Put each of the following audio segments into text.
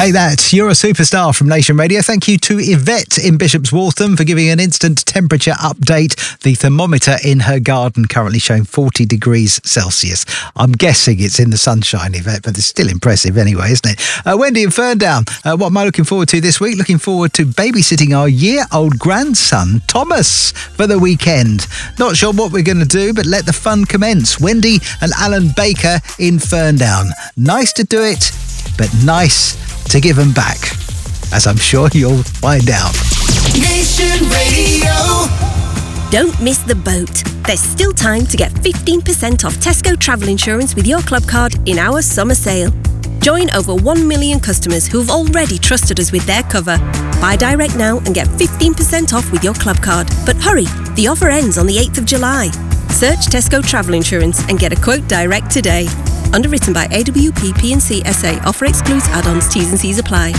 Take that. You're a superstar from Nation Radio. Thank you to Yvette in Bishop's Waltham for giving an instant temperature update. The thermometer in her garden currently showing 40 degrees Celsius. I'm guessing it's in the sunshine, Yvette, but it's still impressive anyway, isn't it? Wendy in Ferndown, what am I looking forward to this week? Looking forward to babysitting our year-old grandson, Thomas, for the weekend. Not sure what we're going to do, but let the fun commence. Wendy and Alan Baker in Ferndown. Nice to do it, but nice to give them back, as I'm sure you'll find out. Nation Radio. Don't miss the boat. There's still time to get 15% off Tesco travel insurance with your club card in our summer sale. Join over 1 million customers who've already trusted us with their cover. Buy direct now and get 15% off with your club card. But hurry, the offer ends on the 8th of July. Search Tesco Travel Insurance and get a quote direct today. Underwritten by AWP P&C SA. Offer excludes add-ons. T's and C's apply.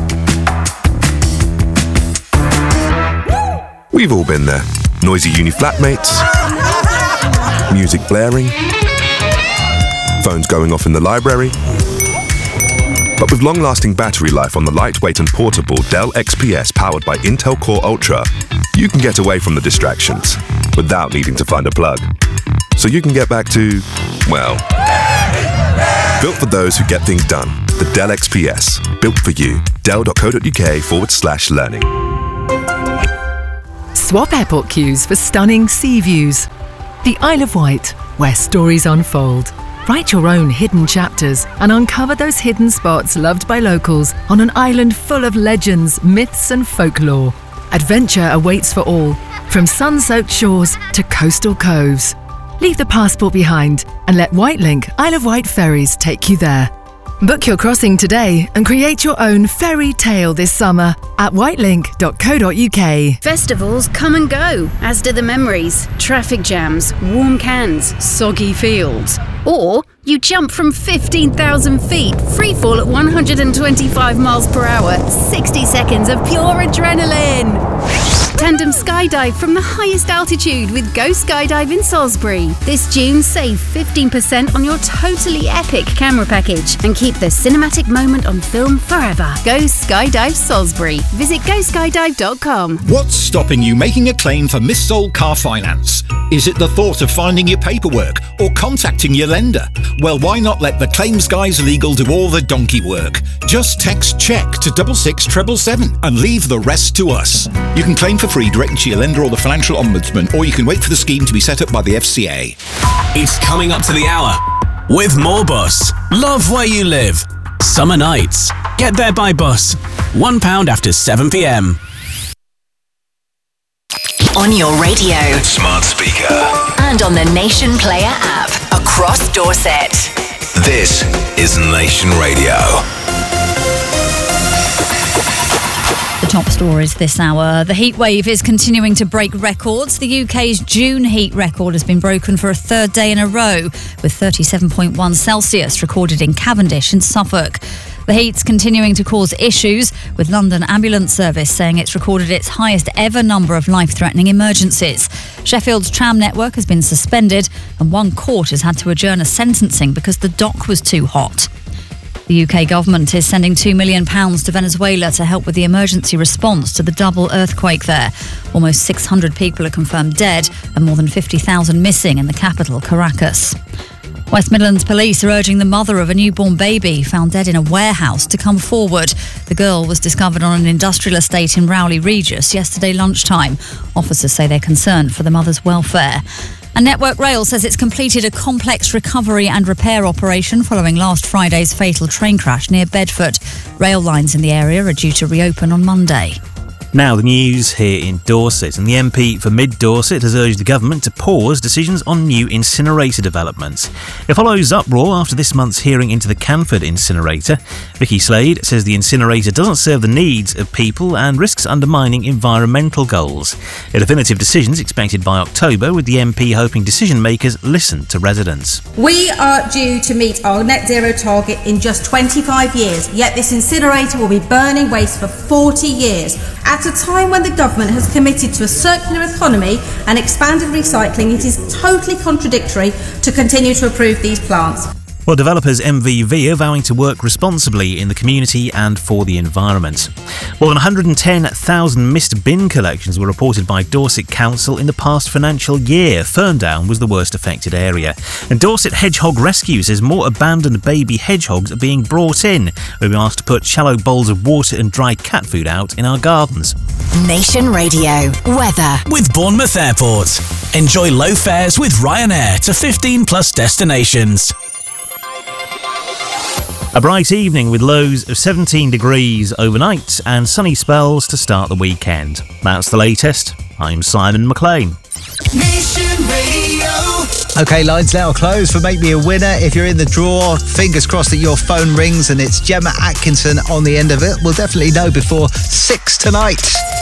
We've all been there. Noisy uni flatmates, music blaring, phones going off in the library. But with long-lasting battery life on the lightweight and portable Dell XPS powered by Intel Core Ultra, you can get away from the distractions without needing to find a plug. So you can get back to, well, built for those who get things done. The Dell XPS. Built for you. Dell.co.uk/learning. Swap airport queues for stunning sea views. The Isle of Wight, where stories unfold. Write your own hidden chapters and uncover those hidden spots loved by locals on an island full of legends, myths and folklore. Adventure awaits for all, from sun-soaked shores to coastal coves. Leave the passport behind and let Whitelink Isle of Wight ferries take you there. Book your crossing today and create your own fairy tale this summer at whitelink.co.uk. Festivals come and go, as do the memories, traffic jams, warm cans, soggy fields. Or you jump from 15,000 feet, free fall at 125 miles per hour, 60 seconds of pure adrenaline. Tandem skydive from the highest altitude with Go Skydive in Salisbury. This June, save 15% on your totally epic camera package and keep the cinematic moment on film forever. Go Skydive Salisbury. Visit GoSkydive.com. What's stopping you making a claim for missold car finance? Is it the thought of finding your paperwork or contacting your lender? Well, why not let the Claims Guys Legal do all the donkey work? Just text CHECK to 66777 and leave the rest to us. You can claim for free directly to your lender or the Financial Ombudsman, or you can wait for the scheme to be set up by the FCA. It's coming up to the hour with more bus. Love where you live. Summer nights. Get there by bus. £1 after 7 p.m. On your radio, smart speaker, and on the Nation Player app across Dorset. This is Nation Radio. The top stories this hour. The heat wave is continuing to break records. The UK's June heat record has been broken for a third day in a row, with 37.1 Celsius recorded in Cavendish in Suffolk. The heat's continuing to cause issues, with London Ambulance Service saying it's recorded its highest ever number of life-threatening emergencies. Sheffield's tram network has been suspended, and one court has had to adjourn a sentencing because the dock was too hot. The UK government is sending £2 million to Venezuela to help with the emergency response to the double earthquake there. Almost 600 people are confirmed dead and more than 50,000 missing in the capital, Caracas. West Midlands police are urging the mother of a newborn baby found dead in a warehouse to come forward. The girl was discovered on an industrial estate in Rowley Regis yesterday lunchtime. Officers say they're concerned for the mother's welfare. And Network Rail says it's completed a complex recovery and repair operation following last Friday's fatal train crash near Bedford. Rail lines in the area are due to reopen on Monday. Now the news here in Dorset, and the MP for Mid Dorset has urged the government to pause decisions on new incinerator developments. It follows uproar after this month's hearing into the Canford incinerator. Vicky Slade says the incinerator doesn't serve the needs of people and risks undermining environmental goals. A definitive decision is expected by October, with the MP hoping decision makers listen to residents. We are due to meet our net zero target in just 25 years, yet this incinerator will be burning waste for 40 years. At a time when the government has committed to a circular economy and expanded recycling, it is totally contradictory to continue to approve these plants. Well, developers MVV are vowing to work responsibly in the community and for the environment. More than 110,000 missed bin collections were reported by Dorset Council in the past financial year. Ferndown was the worst affected area. And Dorset Hedgehog Rescue says more abandoned baby hedgehogs are being brought in. We've been asked to put shallow bowls of water and dry cat food out in our gardens. Nation Radio weather with Bournemouth Airport. Enjoy low fares with Ryanair to 15 plus destinations. A bright evening with lows of 17 degrees overnight and sunny spells to start the weekend. That's the latest. I'm Simon McLean. Nation Radio. OK, lines now closed for Make Me a Winner. If you're in the draw, fingers crossed that your phone rings and it's Gemma Atkinson on the end of it. We'll definitely know before 6 tonight.